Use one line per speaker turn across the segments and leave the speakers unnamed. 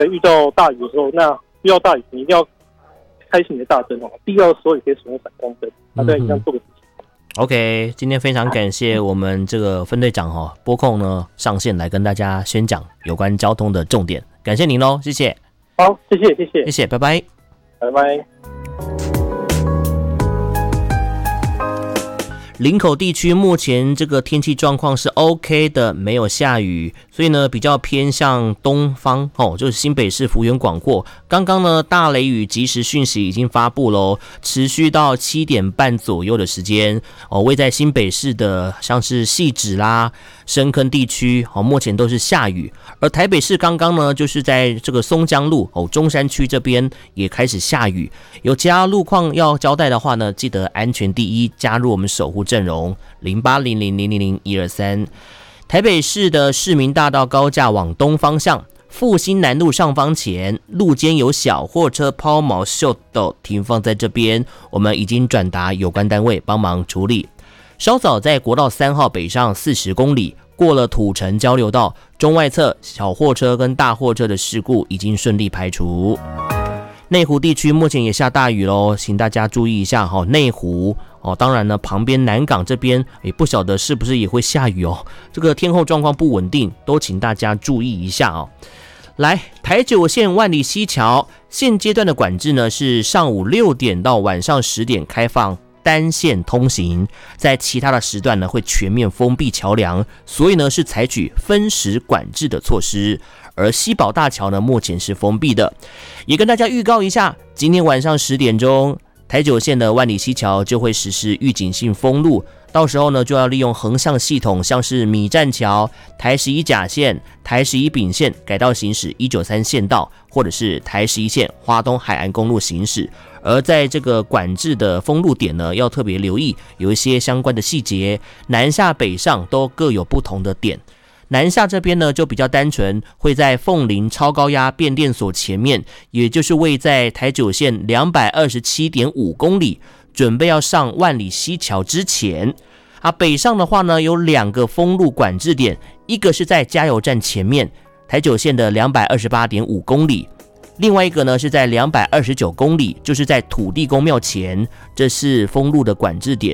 遇到大雨的时候，那遇到大雨你一定要开启你的大灯哦，必要的时候也可以使用闪光灯，那对，这样做个事情。
OK， 今天非常感谢我们这个分队长拨空呢上线来跟大家宣讲有关交通的重点，感谢您喽，谢谢。
好，谢谢，
拜拜，
拜拜。
林口地区目前这个天气状况是 OK 的，没有下雨，所以呢比较偏向东方就是新北市幅员广阔。刚刚呢大雷雨即时讯息已经发布咯，持续到7点半左右的时间位在新北市的像是汐止啦、深坑地区目前都是下雨，而台北市刚刚呢就是在这个松江路中山区这边也开始下雨。有其他路况要交代的话呢，记得安全第一，加入我们守护阵容0800000123。台北市的市民大道高架往东方向，复兴南路上方前路肩有小货车抛锚秀逗停放在这边，我们已经转达有关单位帮忙处理。稍早在国道3号北上40公里，过了土城交流道中外侧小货车跟大货车的事故已经顺利排除。内湖地区目前也下大雨咯，请大家注意一下内湖当然呢旁边南港这边也不晓得是不是也会下雨这个天候状况不稳定，都请大家注意一下来，台九线万里溪桥现阶段的管制呢是上午6点到晚上10点开放单线通行，在其他的时段呢会全面封闭桥梁，所以呢是采取分时管制的措施。而西宝大桥呢目前是封闭的，也跟大家预告一下，今天晚上10点钟台九线的万里溪桥就会实施预警性封路，到时候呢就要利用横向系统，像是米站桥、台11甲线、台11丙线改道行驶193线道，或者是台11线花东海岸公路行驶。而在这个管制的封路点呢，要特别留意有一些相关的细节，南下北上都各有不同的点。南下这边呢就比较单纯，会在凤林超高压变电所前面，也就是位在台九线227.5公里，准备要上万里溪桥之前。北上的话呢有2个封路管制点，一个是在加油站前面，台九线的228.5公里，另外一个呢是在229公里，就是在土地公庙前，这是封路的管制点。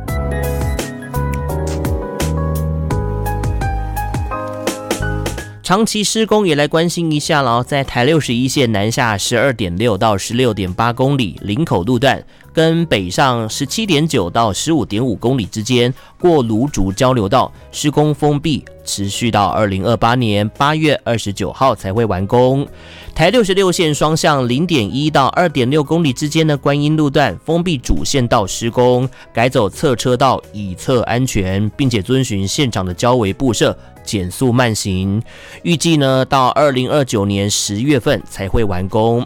长期施工也来关心一下了，在台61线南下 12.6 到 16.8 公里林口路段，跟北上 17.9 到 15.5 公里之间过芦竹交流道施工封闭，持续到2028年8月29号才会完工。台66线双向 0.1 到 2.6 公里之间的观音路段封闭主线道施工，改走侧车道以策安全，并且遵循现场的交围布设，减速慢行，预计呢到2029年10月份才会完工。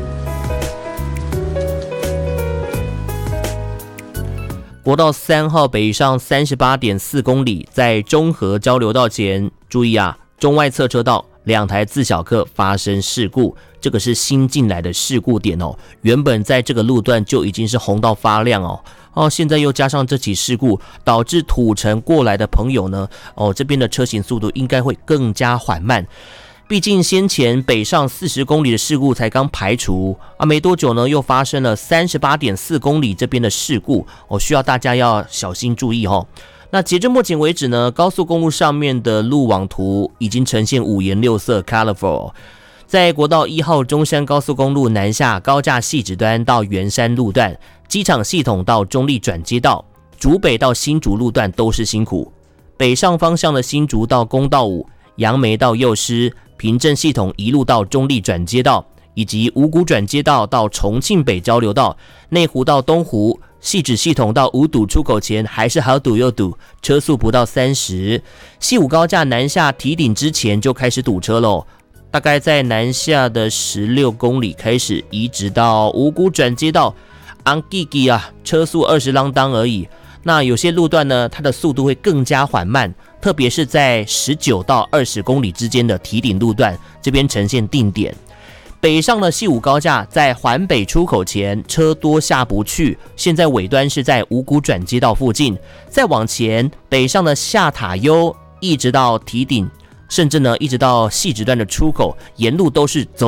国道3号北上 38.4 公里，在中和交流道前，注意中外侧车道2台自小客发生事故，这个是新进来的事故点原本在这个路段就已经是红到发亮现在又加上这起事故，导致土城过来的朋友呢这边的车行速度应该会更加缓慢。毕竟先前北上40公里的事故才刚排除没多久呢又发生了 38.4 公里这边的事故需要大家要小心注意那截至目前为止呢，高速公路上面的路网图已经呈现5颜6色 colorful。在国道1号中山高速公路南下高架汐止端到圆山路段，机场系统到中立转接道，竹北到新竹路段都是辛苦。北上方向的新竹到公道5、杨梅到幼师、平镇系统一路到中立转接道，以及五股转接道到重庆北交流道，内湖到东湖，汐止系统到五堵出口前还是好堵又堵，车速不到30。西武高架南下堤顶之前就开始堵车咯，大概在南下的16公里开始，一直到五股转接道昂吉吉车速20啷当而已。那有些路段呢，它的速度会更加缓慢，特别是在19到20公里之间的堤顶路段，这边呈现定点。北上的西武高架在环北出口前车多下不去，现在尾端是在五股转接道附近。再往前，北上的下塔悠一直到堤顶甚至呢一直到汐止段的出口，沿路都是走